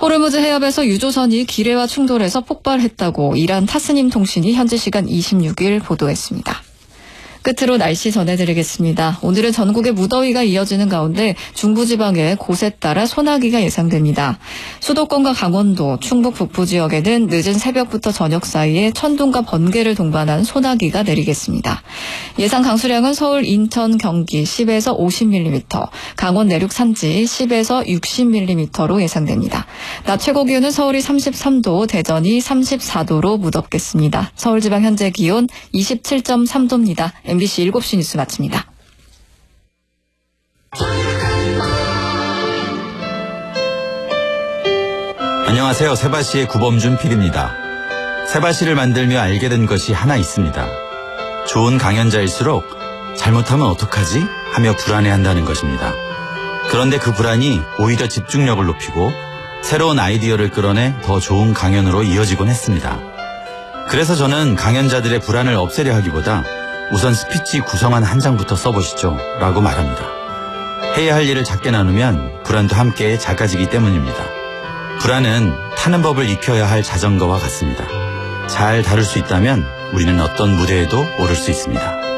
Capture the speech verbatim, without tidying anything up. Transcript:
호르무즈 해협에서 유조선이 기뢰와 충돌해서 폭발했다고 이란 타스님 통신이 현지 시간 이십육일 보도했습니다. 끝으로 날씨 전해드리겠습니다. 오늘은 전국에 무더위가 이어지는 가운데 중부지방에 곳에 따라 소나기가 예상됩니다. 수도권과 강원도, 충북 북부 지역에는 늦은 새벽부터 저녁 사이에 천둥과 번개를 동반한 소나기가 내리겠습니다. 예상 강수량은 서울, 인천, 경기 십에서 오십 밀리미터, 강원 내륙 산지 십에서 육십 밀리미터로 예상됩니다. 낮 최고 기온은 서울이 삼십삼도, 대전이 삼십사도로 무덥겠습니다. 서울지방 현재 기온 이십칠 점 삼도입니다. 엠비씨 일곱 시 뉴스 마칩니다. 안녕하세요. 세바시의 구범준 피디입니다. 세바시를 만들며 알게 된 것이 하나 있습니다. 좋은 강연자일수록 잘못하면 어떡하지? 하며 불안해한다는 것입니다. 그런데 그 불안이 오히려 집중력을 높이고 새로운 아이디어를 끌어내 더 좋은 강연으로 이어지곤 했습니다. 그래서 저는 강연자들의 불안을 없애려 하기보다 우선 스피치 구성안 한 장부터 써보시죠 라고 말합니다. 해야 할 일을 작게 나누면 불안도 함께 작아지기 때문입니다. 불안은 타는 법을 익혀야 할 자전거와 같습니다. 잘 다룰 수 있다면 우리는 어떤 무대에도 오를 수 있습니다.